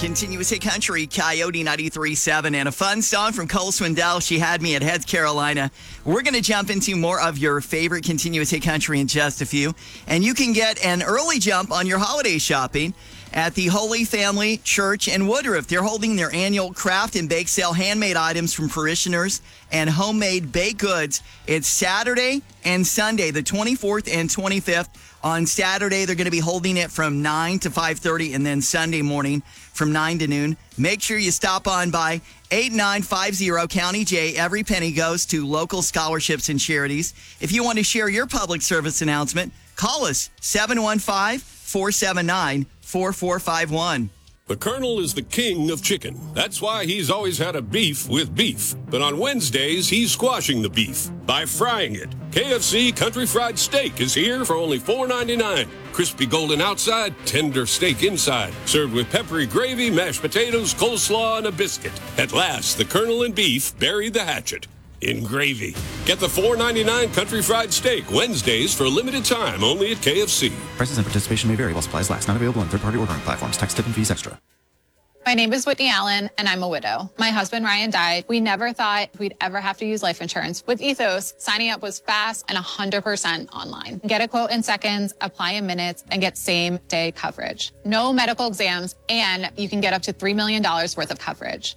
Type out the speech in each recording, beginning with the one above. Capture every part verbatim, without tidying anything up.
Continuous Hit Country, Coyote ninety-three point seven, and a fun song from Cole Swindell, She Had Me at Heads, Carolina. We're going to jump into more of your favorite Continuous Hit Country in just a few, and you can get an early jump on your holiday shopping at the Holy Family Church in Woodruff. They're holding their annual craft and bake sale, handmade items from parishioners and homemade baked goods. It's Saturday and Sunday, the twenty-fourth and twenty-fifth. On Saturday, they're going to be holding it from nine to five thirty, and then Sunday morning from nine to noon. Make sure you stop on by eight nine five zero County J. Every penny goes to local scholarships and charities. If you want to share your public service announcement, call us seven one five, four seven nine, four four five one. The Colonel is the king of chicken. That's why he's always had a beef with beef. But on Wednesdays, he's squashing the beef by frying it. K F C Country Fried Steak is here for only four ninety-nine. Crispy golden outside, tender steak inside. Served with peppery gravy, mashed potatoes, coleslaw, and a biscuit. At last, the Colonel and beef bury the hatchet in gravy. Get the four ninety-nine Country Fried Steak Wednesdays for a limited time only at K F C. Prices and participation may vary while supplies last. Not available on third-party ordering platforms. Tax, tip, and fees extra. My name is Whitney Allen, and I'm a widow. My husband, Ryan, died. We never thought we'd ever have to use life insurance. With Ethos, signing up was fast and one hundred percent online. Get a quote in seconds, apply in minutes, and get same-day coverage. No medical exams, and you can get up to three million dollars worth of coverage.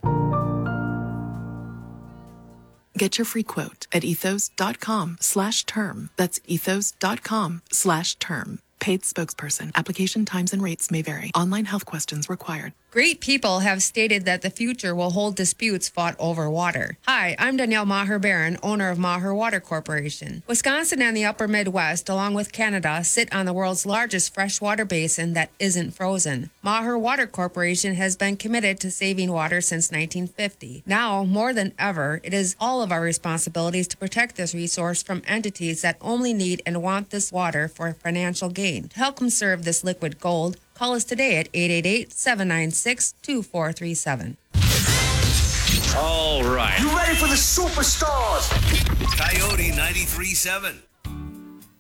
Get your free quote at ethos.com slash term. That's ethos.com slash term. Paid spokesperson. Application times and rates may vary. Online health questions required. Great people have stated that the future will hold disputes fought over water. Hi, I'm Danielle Maher-Barron, owner of Maher Water Corporation. Wisconsin and the upper Midwest, along with Canada, sit on the world's largest freshwater basin that isn't frozen. Maher Water Corporation has been committed to saving water since nineteen fifty. Now, more than ever, it is all of our responsibilities to protect this resource from entities that only need and want this water for financial gain. To help conserve this liquid gold, call us today at eight eight eight, seven nine six, two four three seven. All right. You ready for the superstars? Coyote ninety-three point seven.